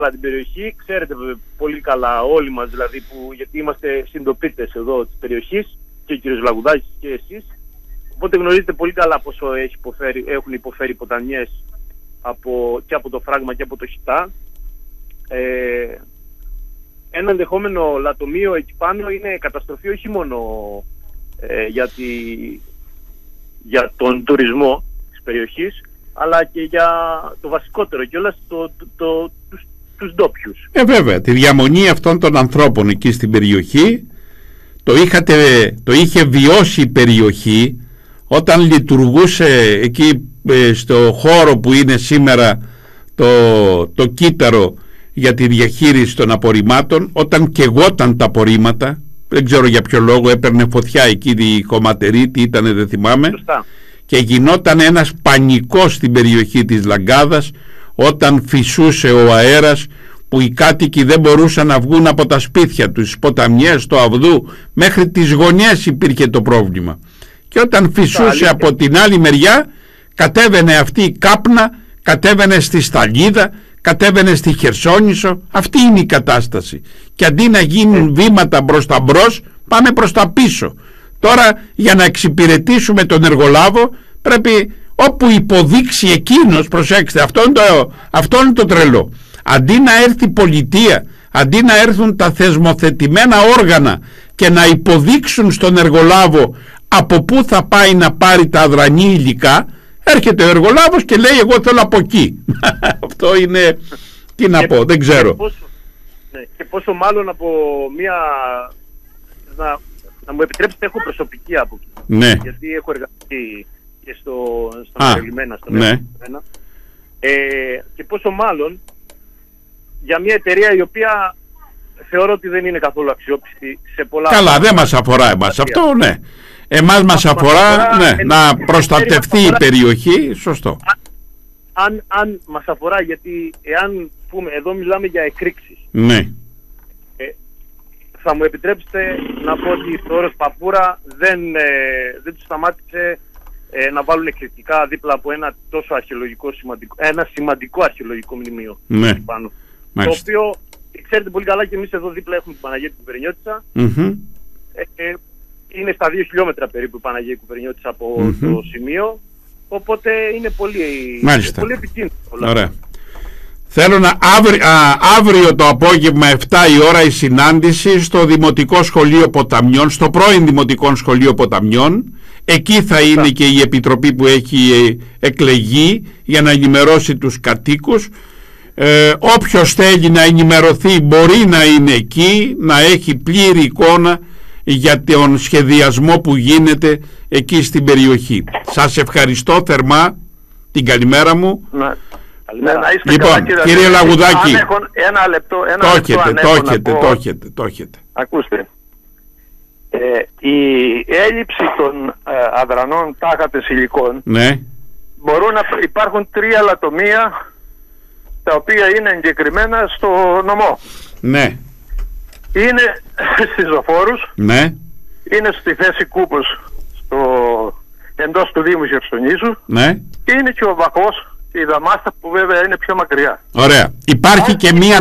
την περιοχή, ξέρετε πολύ καλά όλοι μας δηλαδή, γιατί είμαστε συντοπίτες εδώ της περιοχής, και ο κύριος Λαγουδάκης και εσείς, οπότε γνωρίζετε πολύ καλά πόσο έχουν υποφέρει οι ποταμιές και από το φράγμα και από το Χιτά. Ένα ενδεχόμενο λατομείο εκεί πάνω είναι καταστροφή όχι μόνο για τον τουρισμό της περιοχής, αλλά και για το βασικότερο κιόλας, τους ντόπιους. Βέβαια, τη διαμονή αυτών των ανθρώπων εκεί στην περιοχή το είχε βιώσει η περιοχή όταν λειτουργούσε εκεί στο χώρο που είναι σήμερα το κύτταρο για τη διαχείριση των απορριμμάτων, όταν καιγόταν τα απορρίμματα, δεν ξέρω για ποιο λόγο, έπαιρνε φωτιά εκεί η χωματερή, τι ήτανε δεν θυμάμαι. Σωστά. Και γινόταν ένας πανικός στην περιοχή της Λαγκάδας όταν φυσούσε ο αέρας, που οι κάτοικοι δεν μπορούσαν να βγουν από τα σπίτια τους, στις ποταμιές, στο Αβδού, μέχρι τις γωνιές υπήρχε το πρόβλημα. Και όταν φυσούσε από την άλλη μεριά, κατέβαινε αυτή η κάπνα, κατέβαινε στη Σταλίδα, κατέβαινε στη Χερσόνησο. Αυτή είναι η κατάσταση. Και αντί να γίνουν βήματα προς τα μπρος, πάμε προς τα πίσω. Τώρα, για να εξυπηρετήσουμε τον εργολάβο, πρέπει όπου υποδείξει εκείνος, προσέξτε, αυτό είναι το τρελό. Αντί να έρθει η πολιτεία, αντί να έρθουν τα θεσμοθετημένα όργανα και να υποδείξουν στον εργολάβο από πού θα πάει να πάρει τα αδρανή υλικά, έρχεται ο εργολάβος και λέει εγώ θέλω από εκεί. Αυτό είναι, τι να πω, δεν ξέρω. Και πόσο μάλλον από μια, να μου επιτρέψετε, έχω προσωπική άποψη. Ναι. Γιατί έχω εργαστεί και στα Μερολιμένα, και πόσο μάλλον για μια εταιρεία η οποία θεωρώ ότι δεν είναι καθόλου αξιόπιστη σε πολλά... Καλά, δεν μας αφορά εμάς αυτό, ναι. Εμάς μας αφορά, ναι, να προστατευτεί η περιοχή, σωστό. Αν μας αφορά, γιατί εάν πούμε, εδώ μιλάμε για εκρήξεις. Ναι. Θα μου επιτρέψετε να πω ότι το όρος Παπούρα δεν τους σταμάτησε να βάλουν εκρηκτικά δίπλα από ένα τόσο σημαντικό αρχαιολογικό μνημείο. Ναι. Πάνω. Μάλιστα. Το οποίο ξέρετε πολύ καλά, και εμείς εδώ δίπλα έχουμε την Παναγία του Κουβερνιώτισσα. Είναι στα 2 χιλιόμετρα περίπου η Παναγία Κουβερνιώτισσα από το σημείο, οπότε είναι πολύ επικίνδυνο. Ωραία. Θέλω αύριο το απόγευμα 7 η ώρα η συνάντηση στο Δημοτικό Σχολείο Ποταμιών, στο πρώην Δημοτικό Σχολείο Ποταμιών. Εκεί θα είναι και η επιτροπή που έχει εκλεγεί για να ενημερώσει τους κατοίκους. Όποιος θέλει να ενημερωθεί μπορεί να είναι εκεί, να έχει πλήρη εικόνα για τον σχεδιασμό που γίνεται εκεί στην περιοχή. Σας ευχαριστώ θερμά, την καλημέρα μου. Λοιπόν, κύριε Λαγουδάκη, ένα λεπτό το έχετε. Ακούστε, η έλλειψη των αδρανών τάχατες υλικών, ναι, μπορούν να υπάρχουν 3 λατομεία τα οποία είναι εγκεκριμένα στο νομό. Ναι. Είναι στις Ζωφόρους, ναι, είναι στη θέση Κούπος εντός του Δήμου Χερσονήσου, ναι, και είναι και ο Βαχός και η Δαμάστα που βέβαια είναι πιο μακριά. Ωραία. Υπάρχει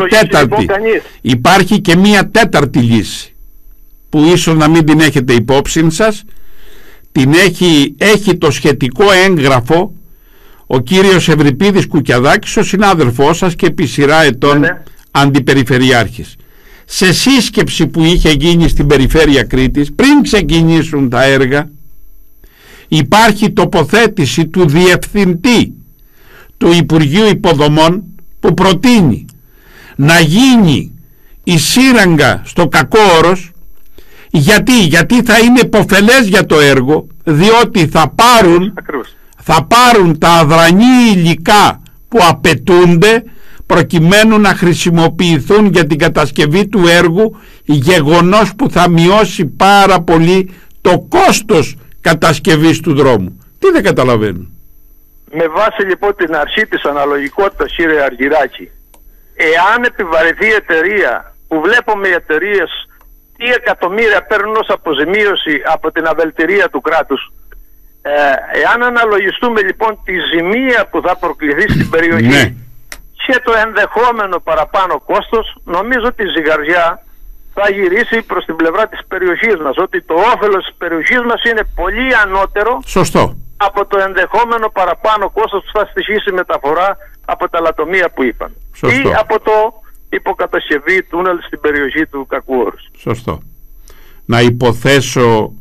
και μία τέταρτη λύση που ίσως να μην την έχετε υπόψη σας. Την έχει το σχετικό έγγραφο ο κύριος Ευρυπίδης Κουκιαδάκης, ο συνάδελφός σας και επί σειρά ετών αντιπεριφερειάρχης. Σε σύσκεψη που είχε γίνει στην περιφέρεια Κρήτης πριν ξεκινήσουν τα έργα, υπάρχει τοποθέτηση του διευθυντή του Υπουργείου Υποδομών που προτείνει να γίνει η σύραγγα στο Κακόωρος. Γιατί θα είναι υποφελές για το έργο, διότι θα πάρουν τα αδρανή υλικά που απαιτούνται προκειμένου να χρησιμοποιηθούν για την κατασκευή του έργου, γεγονός που θα μειώσει πάρα πολύ το κόστος κατασκευής του δρόμου. Τι δεν καταλαβαίνουν. Με βάση λοιπόν την αρχή της αναλογικότητας, κύριε Αργυράκη, εάν επιβαρυνθεί η εταιρεία, που βλέπουμε οι εταιρείες τι εκατομμύρια παίρνουν ως αποζημίωση από την αβελτηρία του κράτους, εάν αναλογιστούμε λοιπόν τη ζημία που θα προκληθεί στην περιοχή, και το ενδεχόμενο παραπάνω κόστος, νομίζω ότι η ζυγαριά θα γυρίσει προς την πλευρά της περιοχής μας, ότι το όφελος της περιοχής μας είναι πολύ ανώτερο. Σωστό. Από το ενδεχόμενο παραπάνω κόστος που θα στοιχήσει η μεταφορά από τα λατομεία που είπαν. Σωστό. Ή από το υποκατασκευή τούνελ στην περιοχή του Κακούορους. Σωστό. Να υποθέσω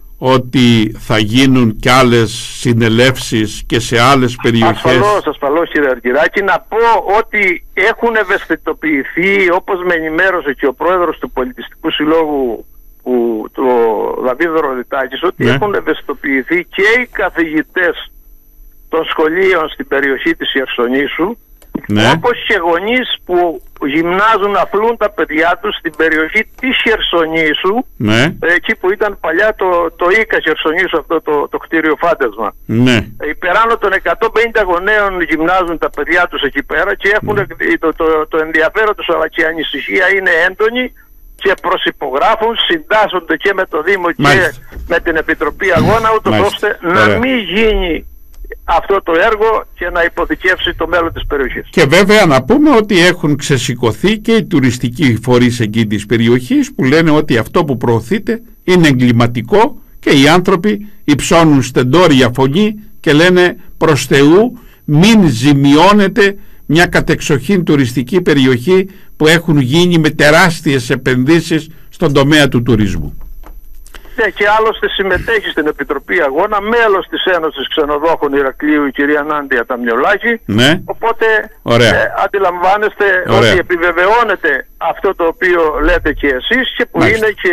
ότι θα γίνουν και άλλες συνελεύσεις και σε άλλες περιοχές. Ασφαλώς κύριε Αργυράκη. Να πω ότι έχουν ευαισθητοποιηθεί, όπως με ενημέρωσε και ο πρόεδρος του Πολιτιστικού Συλλόγου, το Δαβίδ Ροδιτάκης, ότι έχουν ευαισθητοποιηθεί και οι καθηγητές των σχολείων στην περιοχή της Χερσονήσου, όπως και γονείς που γυμνάζουν, αθλούν τα παιδιά τους στην περιοχή της Χερσονήσου, εκεί που ήταν παλιά το ΙΚΑ Χερσονήσου, αυτό το κτίριο φάντασμα. Υπεράνω των 150 γονέων γυμνάζουν τα παιδιά τους εκεί πέρα και έχουν το ενδιαφέρον τους, αλλά και η ανησυχία είναι έντονη και προσυπογράφουν, συντάσσονται και με το Δήμο και με την Επιτροπή Αγώνα, ούτως ώστε να μην γίνει αυτό το έργο και να υποθηκεύσει το μέλλον της περιοχής. Και βέβαια να πούμε ότι έχουν ξεσηκωθεί και οι τουριστικοί φορείς εκεί της περιοχής, που λένε ότι αυτό που προωθείται είναι εγκληματικό και οι άνθρωποι υψώνουν στεντόρια φωνή και λένε προς Θεού μην ζημιώνεται μια κατεξοχήν τουριστική περιοχή που έχουν γίνει με τεράστιες επενδύσεις στον τομέα του τουρισμού. Και άλλωστε συμμετέχει στην Επιτροπή Αγώνα μέλος της Ένωσης Ξενοδόχων Ηρακλείου η κυρία Νάντια Ταμιολάκη. Οπότε αντιλαμβάνεστε ότι επιβεβαιώνεται αυτό το οποίο λέτε και εσείς και που είναι και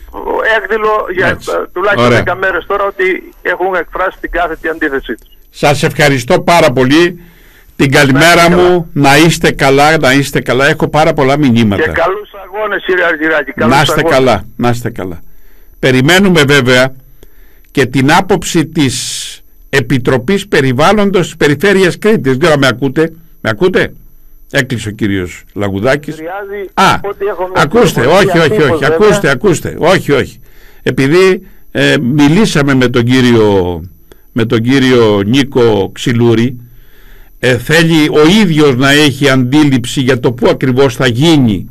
έκδηλο για τουλάχιστον 10 μέρες τώρα ότι έχουν εκφράσει την κάθετη αντίθεσή τους. Σας ευχαριστώ πάρα πολύ. Την καλημέρα μου, να είστε καλά, να είστε καλά. Έχω πάρα πολλά μηνύματα. Και καλούς αγώνες κύριε Αργυράκη. Να είστε καλά, να είστε καλά. Περιμένουμε βέβαια και την άποψη της Επιτροπής Περιβάλλοντος της Περιφέρειας Κρήτης. Δεν με ακούτε, με ακούτε? Έκλεισε ο κύριος Λαγουδάκης. Ακούστε, ακούστε, όχι. Επειδή μιλήσαμε με τον κύριο Νίκο Ξυλούρη, θέλει ο ίδιος να έχει αντίληψη για το πού ακριβώς θα γίνει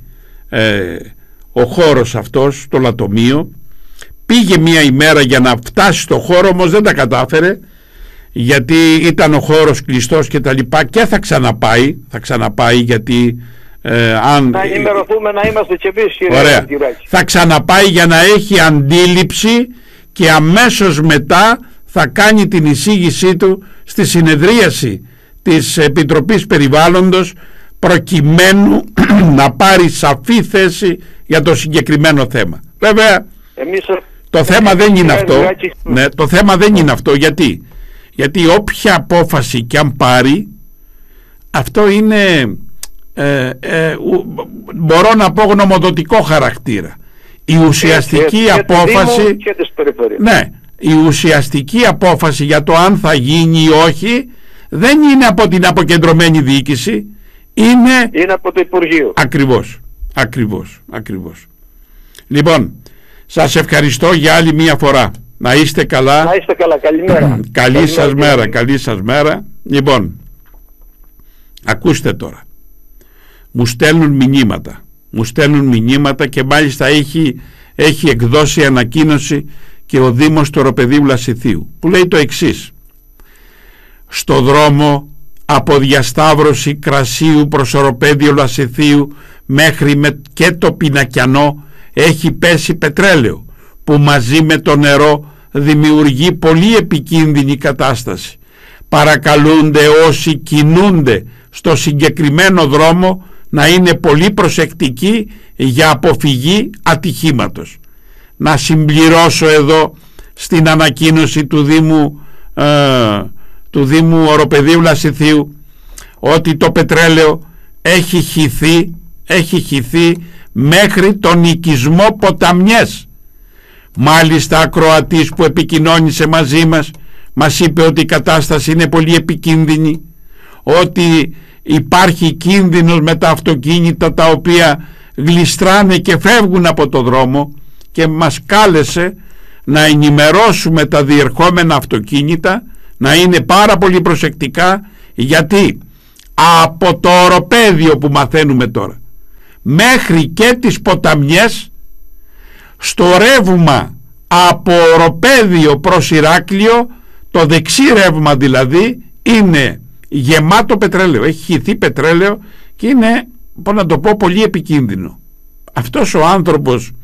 ο χώρος αυτός, το λατομείο. Πήγε μία ημέρα για να φτάσει στο χώρο, όμως δεν τα κατάφερε γιατί ήταν ο χώρος κλειστός και τα λοιπά, και θα ξαναπάει γιατί να ενημερωθούμε, να είμαστε και εμείς κύριε. Ωραία. Θα ξαναπάει για να έχει αντίληψη και αμέσως μετά θα κάνει την εισήγησή του στη συνεδρίαση της Επιτροπής Περιβάλλοντος, προκειμένου να πάρει σαφή θέση για το συγκεκριμένο θέμα. Βέβαια το θέμα δεν είναι αυτό. Το θέμα δεν είναι αυτό. Γιατί όποια απόφαση και αν πάρει, αυτό είναι μπορώ να πω γνωμοδοτικό χαρακτήρα. Η ουσιαστική απόφαση η ουσιαστική απόφαση για το αν θα γίνει ή όχι δεν είναι από την αποκεντρωμένη διοίκηση, είναι από το Υπουργείο. Ακριβώς. Λοιπόν, σας ευχαριστώ για άλλη μία φορά. Να είστε καλά. Να είστε καλά. Καλημέρα. Καλή σας μέρα. Λοιπόν, ακούστε τώρα. Μου στέλνουν μηνύματα και μάλιστα έχει εκδώσει ανακοίνωση και ο Δήμος του Οροπεδίου Λασιθίου, που λέει το εξής: στο δρόμο από διασταύρωση Κρασίου προς Οροπέδιο Λασιθίου μέχρι και το Πινακιανό έχει πέσει πετρέλαιο, που μαζί με το νερό δημιουργεί πολύ επικίνδυνη κατάσταση. Παρακαλούνται όσοι κινούνται στο συγκεκριμένο δρόμο να είναι πολύ προσεκτικοί για αποφυγή ατυχήματος. Να συμπληρώσω εδώ στην ανακοίνωση του Δήμου Οροπεδίου Λασιθίου ότι το πετρέλαιο έχει χυθεί μέχρι τον οικισμό Ποταμιές. Μάλιστα ακροατής που επικοινώνησε μαζί μας είπε ότι η κατάσταση είναι πολύ επικίνδυνη, ότι υπάρχει κίνδυνος με τα αυτοκίνητα τα οποία γλιστράνε και φεύγουν από το δρόμο, και μας κάλεσε να ενημερώσουμε τα διερχόμενα αυτοκίνητα να είναι πάρα πολύ προσεκτικά, γιατί από το οροπέδιο που μαθαίνουμε τώρα μέχρι και τις ποταμιές, στο ρεύμα από οροπέδιο προς Ηράκλειο, το δεξί ρεύμα δηλαδή, είναι γεμάτο πετρέλαιο, έχει χυθεί πετρέλαιο και είναι, πώς να το πω, πολύ επικίνδυνο. Αυτός ο άνθρωπος